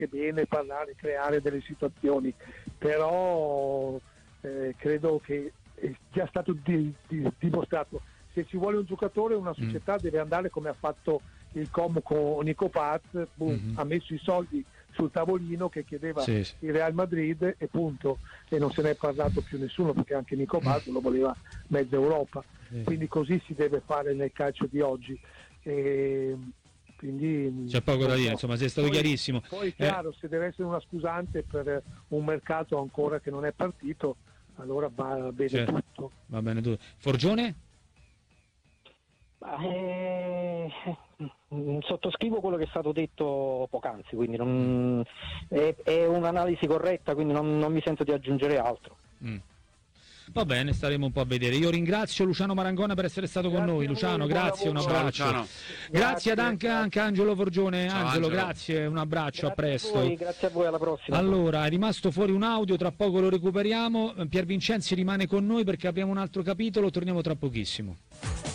anche bene parlare, creare delle situazioni, però credo che è già stato dimostrato. Se ci vuole un giocatore, una società deve andare come ha fatto il Como con Nico Paz, ha messo i soldi sul tavolino che chiedeva il Real Madrid e punto, e non se ne è parlato più nessuno, perché anche Nico Paz lo voleva mezza Europa, quindi così si deve fare nel calcio di oggi. Quindi c'è poco da dire, insomma, sei stato chiarissimo. Poi chiaro, se deve essere una scusante per un mercato ancora che non è partito, allora va bene tutto. Va bene tutto. Forgione? Sottoscrivo quello che è stato detto poc'anzi, quindi è un'analisi corretta, quindi non mi sento di aggiungere altro. Va bene, staremo un po' a vedere. Io ringrazio Luciano Marangona per essere stato con noi. Luciano, grazie, un abbraccio. Grazie anche Angelo Forgione. Angelo, grazie, un abbraccio, a presto. Grazie a voi, alla prossima. Allora, è rimasto fuori un audio, tra poco lo recuperiamo. Pier Vincenzi rimane con noi perché abbiamo un altro capitolo, torniamo tra pochissimo.